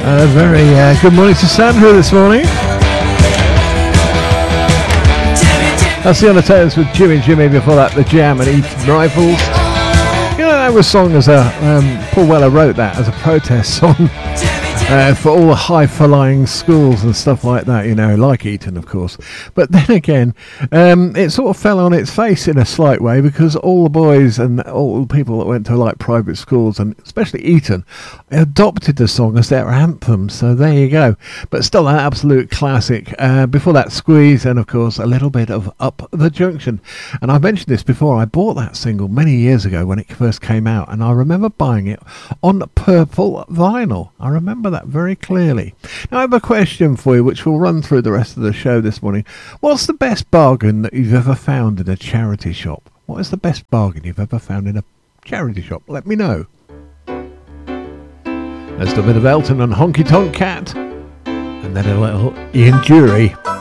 Very good morning to Sandra this morning. That's the Undertones with Jimmy Jimmy. Before that, The Jam and Eton Rifles. You know, that was sung as a Paul Weller wrote that as a protest song for all the high-flying schools and stuff like that, you know, like Eton, of course. But then again, it sort of fell on its face in a slight way, because all the boys and all the people that went to like private schools, and especially Eton, adopted the song as their anthem. So there you go. But still an absolute classic. Before that, Squeeze, and of course a little bit of Up the Junction. And I mentioned this before, I bought that single many years ago when it first came out, and I remember buying it on purple vinyl. I remember that very clearly. Now I have a question for you which will run through the rest of the show this morning. What's the best bargain that you've ever found in a charity shop? What is the best bargain you've ever found in a charity shop? Let me know. There's a bit of Elton and Honky Tonk Cat, and then a little Ian Dury.